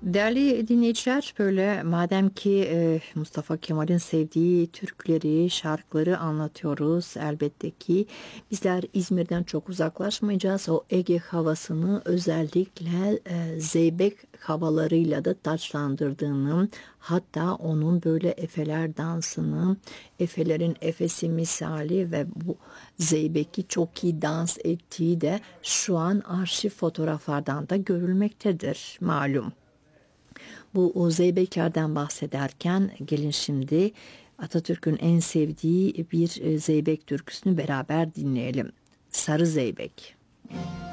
Değerli dinleyiciler, böyle madem ki Mustafa Kemal'in sevdiği türküleri, şarkıları anlatıyoruz, elbette ki bizler İzmir'den çok uzaklaşmayacağız. O Ege havasını özellikle zeybek havalarıyla da taçlandırdığını, hatta onun böyle efeler dansını, efelerin efesi misali ve bu zeybeki çok iyi dans ettiği de şu an arşiv fotoğraflardan da görülmektedir malum. Bu zeybeklerden bahsederken gelin şimdi Atatürk'ün en sevdiği bir zeybek türküsünü beraber dinleyelim. Sarı Zeybek.